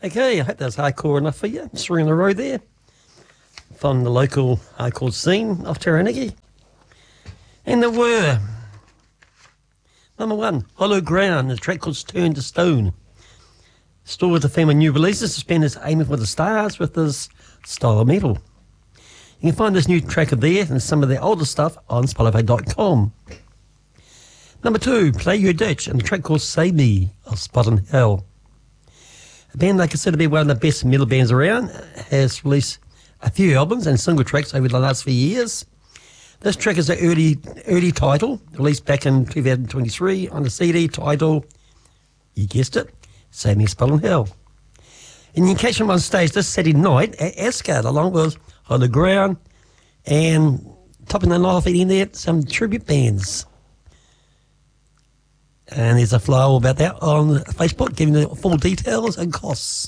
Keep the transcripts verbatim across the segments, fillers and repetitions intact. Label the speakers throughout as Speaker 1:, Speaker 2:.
Speaker 1: Okay, I hope that's hardcore enough for you. Three in a row there. From the local hardcore scene of Taranaki. And there were number one, Hollow Ground, a track called Turn to Stone. Still with the theme of new releases, suspenders aiming for the stars with this style of metal. You can find this new track of theirs and some of their older stuff on Spotify dot com. Number two, Play Your Ditch, and a track called Save Me of Spot on Hell. A band they consider to be one of the best metal bands around, has released a few albums and single tracks over the last few years. This track is an early early title, released back in two thousand twenty-three on the C D title, you guessed it, Save Me Spot on Hell. And you can catch them on stage this Saturday night at Ascot, along with On the Ground, and topping the night off in there, some tribute bands. And there's a flyer all about that on Facebook, giving the full details and costs.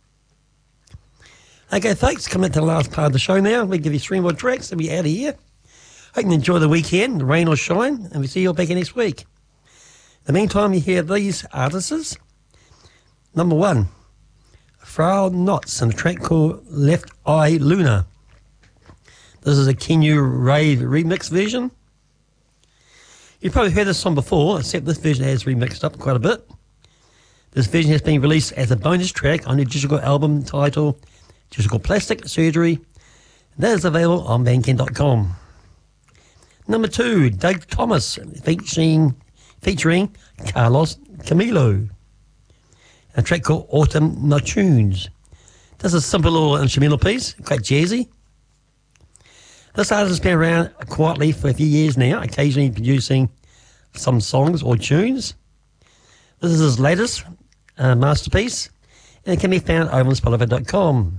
Speaker 1: Okay, folks, coming to the last part of the show now. We give you three more tracks and we're out of here. Hope you enjoy the weekend, rain or shine, and we see you all back next week. In the meantime, you hear these artists. Number one, Frau Knots, and a track called Left Eye Luna. This is a Kenyu Rave remix version. You've probably heard this song before, except this version has remixed up quite a bit. This version has been released as a bonus track on the digital album titled Digital Plastic Surgery. That is available on bandcamp dot com. Number two, Doug Thomas, featuring, featuring Carlos Camilo. A track called Autumn Nocturnes. This is a simple little instrumental piece, quite jazzy. This artist has been around quietly for a few years now, occasionally producing some songs or tunes. This is his latest uh, masterpiece, and it can be found over on Spotify dot com.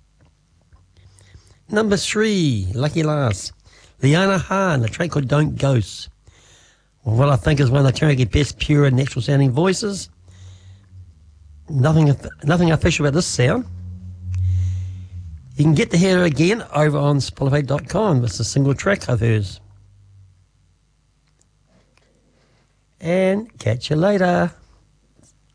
Speaker 1: Number three, Lucky Last, Liana Hahn, a track called Don't Ghost. Well, what I think is one of the Taranaki best pure natural sounding voices. Nothing, nothing official about this sound. You can get to hear her again over on Spotify dot com. It's a single track of hers. And catch you later.